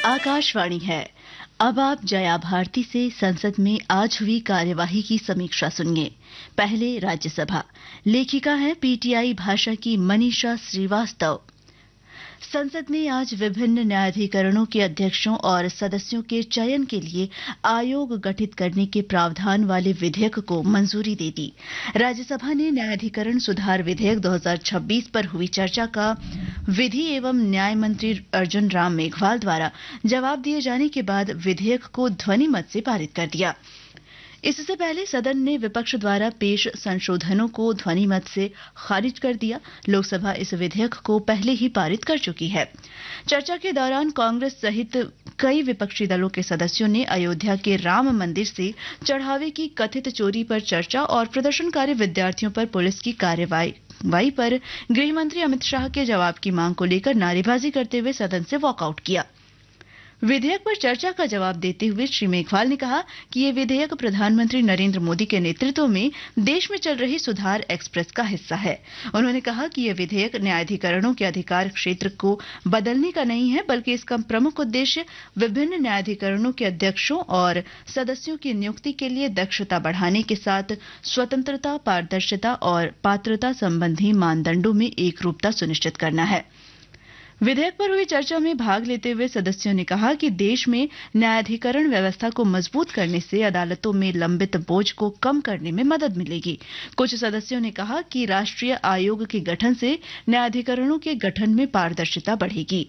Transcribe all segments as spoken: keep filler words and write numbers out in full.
आकाशवाणी है। अब आप जया भारती से संसद में आज हुई कार्यवाही की समीक्षा सुनिए। पहले राज्यसभा। लेखिका है पीटीआई भाषा की मनीषा श्रीवास्तव। संसद ने आज विभिन्न न्यायाधिकरणों के अध्यक्षों और सदस्यों के चयन के लिए आयोग गठित करने के प्रावधान वाले विधेयक को मंजूरी दे दी। राज्यसभा ने न्यायाधिकरण सुधार विधेयक दो हज़ार छब्बीस पर हुई चर्चा का विधि एवं न्याय मंत्री अर्जुन राम मेघवाल द्वारा जवाब दिए जाने के बाद विधेयक को ध्वनिमत से पारित कर दिया। इससे पहले सदन ने विपक्ष द्वारा पेश संशोधनों को ध्वनिमत से खारिज कर दिया। लोकसभा इस विधेयक को पहले ही पारित कर चुकी है। चर्चा के दौरान कांग्रेस सहित कई विपक्षी दलों के सदस्यों ने अयोध्या के राम मंदिर से चढ़ावे की कथित चोरी पर चर्चा और प्रदर्शनकारी विद्यार्थियों पर पुलिस की कार्रवाई पर गृह मंत्री अमित शाह के जवाब की मांग को लेकर नारेबाजी करते हुए सदन से वॉकआउट किया। विधेयक पर चर्चा का जवाब देते हुए श्री मेघवाल ने कहा कि ये विधेयक प्रधानमंत्री नरेंद्र मोदी के नेतृत्व में देश में चल रही सुधार एक्सप्रेस का हिस्सा है। उन्होंने कहा कि यह विधेयक न्यायाधिकरणों के अधिकार क्षेत्र को बदलने का नहीं है, बल्कि इसका प्रमुख उद्देश्य विभिन्न न्यायाधिकरणों के अध्यक्षों और सदस्यों की नियुक्ति के लिए दक्षता बढ़ाने के साथ स्वतंत्रता, पारदर्शिता और पात्रता संबंधी मानदंडों में एकरूपता सुनिश्चित करना है। विधेयक पर हुई चर्चा में भाग लेते हुए सदस्यों ने कहा कि देश में न्यायाधिकरण व्यवस्था को मजबूत करने से अदालतों में लंबित बोझ को कम करने में मदद मिलेगी। कुछ सदस्यों ने कहा कि राष्ट्रीय आयोग के गठन से न्यायाधिकरणों के गठन में पारदर्शिता बढ़ेगी।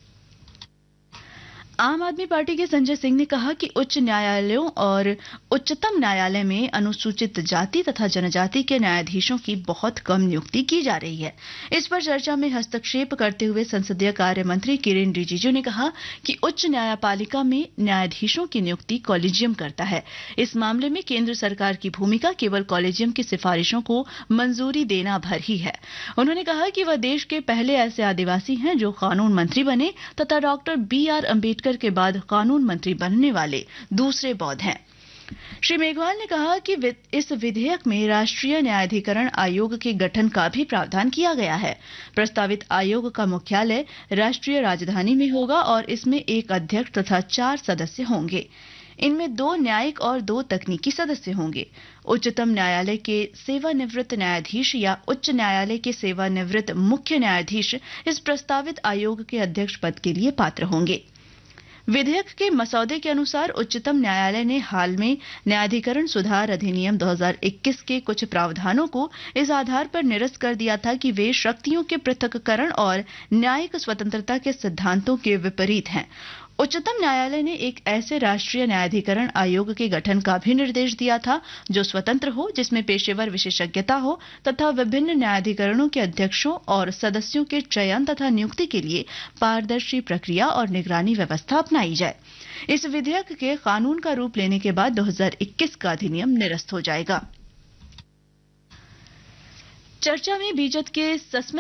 आम आदमी पार्टी के संजय सिंह ने कहा कि उच्च न्यायालयों और उच्चतम न्यायालय में अनुसूचित जाति तथा जनजाति के न्यायाधीशों की बहुत कम नियुक्ति की जा रही है। इस पर चर्चा में हस्तक्षेप करते हुए संसदीय कार्य मंत्री किरेन रिजिजू ने कहा कि उच्च न्यायपालिका में न्यायाधीशों की नियुक्ति कॉलेजियम करता है। इस मामले में केंद्र सरकार की भूमिका केवल कॉलेजियम की सिफारिशों को मंजूरी देना भर ही है। उन्होंने कहा कि वह देश के पहले ऐसे आदिवासी हैं जो कानून मंत्री बने तथा डॉक्टर बी आर अम्बेडकर के बाद कानून मंत्री बनने वाले दूसरे बौद्ध हैं। श्री मेघवाल ने कहा कि इस विधेयक में राष्ट्रीय न्यायाधिकरण आयोग के गठन का भी प्रावधान किया गया है। प्रस्तावित आयोग का मुख्यालय राष्ट्रीय राजधानी में होगा और इसमें एक अध्यक्ष तथा चार सदस्य होंगे। इनमें दो न्यायिक और दो तकनीकी सदस्य होंगे। उच्चतम न्यायालय के सेवानिवृत्त न्यायाधीश या उच्च न्यायालय के सेवानिवृत्त मुख्य न्यायाधीश इस प्रस्तावित आयोग के अध्यक्ष पद के लिए पात्र होंगे। विधेयक के मसौदे के अनुसार उच्चतम न्यायालय ने हाल में न्यायाधिकरण सुधार अधिनियम दो हज़ार इक्कीस के कुछ प्रावधानों को इस आधार पर निरस्त कर दिया था कि वे शक्तियों के पृथक्करण और न्यायिक स्वतंत्रता के सिद्धांतों के विपरीत हैं। उच्चतम न्यायालय ने एक ऐसे राष्ट्रीय न्यायाधिकरण आयोग के गठन का भी निर्देश दिया था जो स्वतंत्र हो, जिसमें पेशेवर विशेषज्ञता हो तथा विभिन्न न्यायाधिकरणों के अध्यक्षों और सदस्यों के चयन तथा नियुक्ति के लिए पारदर्शी प्रक्रिया और निगरानी व्यवस्था अपनाई जाए। इस विधेयक के कानून का रूप लेने के बाद दो हज़ार इक्कीस का अधिनियम निरस्त हो जाएगा। चर्चा में बीजेपी के सस्मित